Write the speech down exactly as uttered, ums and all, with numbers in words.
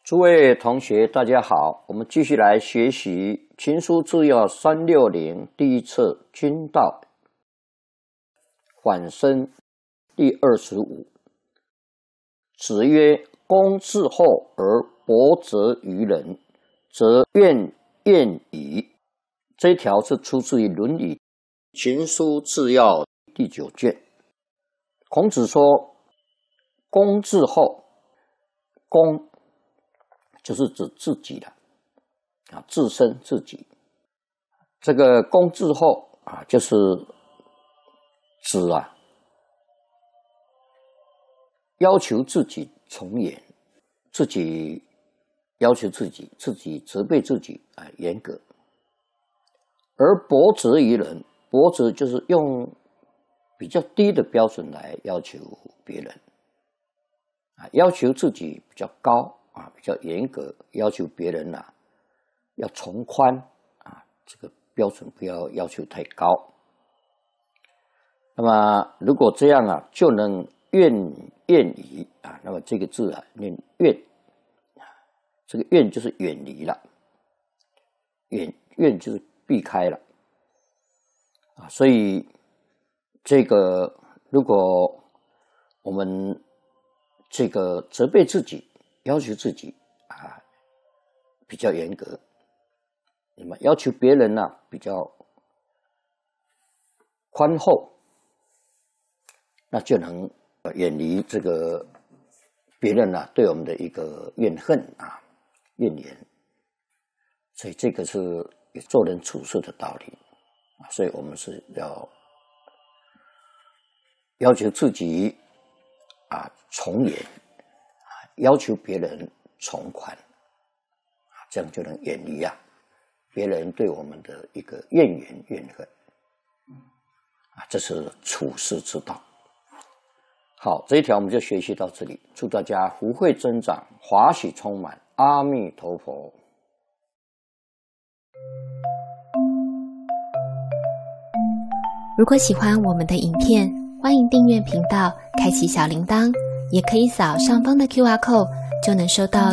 诸位同学，大家好，我们继续来学习《秦书治要》三六零第一册君道缓生第二十五。子曰：“公自厚而薄责于人，则怨怨矣。”这一条是出自于《论语·秦书治要》第九卷。孔子说：“公自厚，公。”就是指自己的啊，自身自己。这个公自厚啊，就是指啊，要求自己从严，自己要求自己，自己责备自己啊，严格。而薄责于人，薄责就是用比较低的标准来要求别人啊，要求自己比较高。啊，比较严格，要求别人呐、啊，要从宽啊，这个标准不要要求太高。那么如果这样啊，就能怨怨矣啊。那么这个字啊，念怨，这个怨就是远离了，远怨就是避开了啊。所以这个如果我们这个责备自己。要求自己啊比较严格，那么要求别人呢、啊、比较宽厚，那就能远离这个别人呢、啊、对我们的一个怨恨啊怨言。所以这个是做人处事的道理啊，所以我们是要要求自己啊从严。要求别人从宽，这样就能远离啊别人对我们的一个怨言怨恨啊，这是处世之道。好，这一条我们就学习到这里，祝大家福慧增长，华喜充满，阿弥陀佛。 如果喜欢我们的影片，欢迎订阅频道，开启小铃铛。也可以扫上方的 Q R code， 就能收到